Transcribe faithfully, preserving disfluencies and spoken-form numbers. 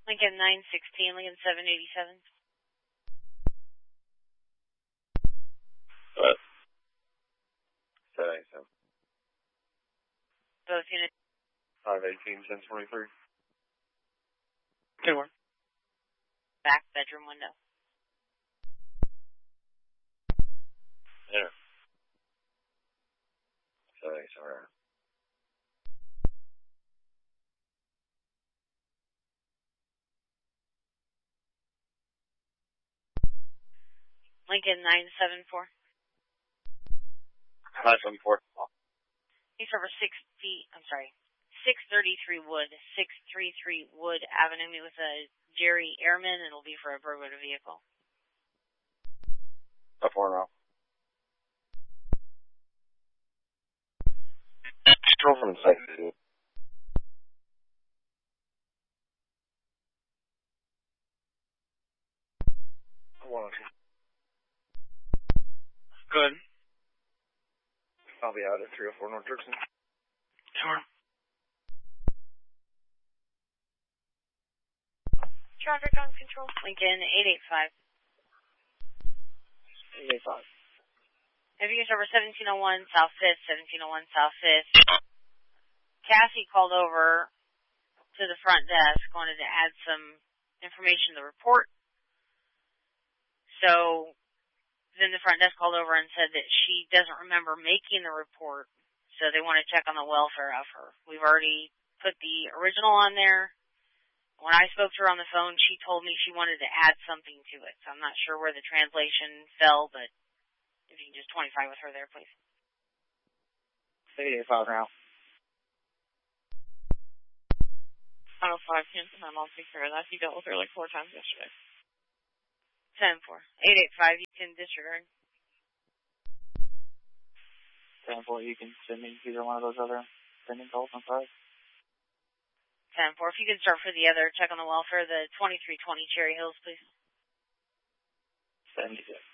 Lincoln nine sixteen, Lincoln seven eighty-seven. What? seven eighty-seven. Both units. five eighteen, ten twenty-three. Good work. Back bedroom window. Yeah. seven eighty-seven. Lincoln nine seven four. nine seven four. He's over six feet, I'm sorry, six thirty-three Wood, six thirty-three Wood Avenue. Meet with a Jerry Airman, and it'll be for a burglary vehicle. Up four now. Control from the site. One. Good. I'll be out at three oh four North Dirksen. Sure. Traffic on control. Lincoln eight eight five. eight eight five. Navigator over seventeen oh one South fifth, seventeen oh one South fifth. Cassie called over to the front desk, wanted to add some information to the report. So then the front desk called over and said that she doesn't remember making the report, so they want to check on the welfare of her. We've already put the original on there. When I spoke to her on the phone, she told me she wanted to add something to it, so I'm not sure where the translation fell, but if you can just twenty-five with her there, please. eight eight five now. one oh five, Canton, I'm all take care of that. You dealt with her like four times yesterday. ten four. eight eight five, you can disregard. ten four, you can send me either one of those other pending calls on five. ten four, if you could start for the other check on the welfare, the twenty-three twenty Cherry Hills, please. seventy-six.